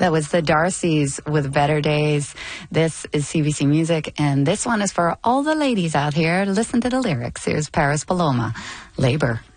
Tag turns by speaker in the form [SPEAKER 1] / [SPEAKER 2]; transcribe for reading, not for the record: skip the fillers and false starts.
[SPEAKER 1] That was the Darcys with Better Days. This is CBC Music, and this one is for all the ladies out here. Listen to the lyrics. Here's Paris Paloma, Labor.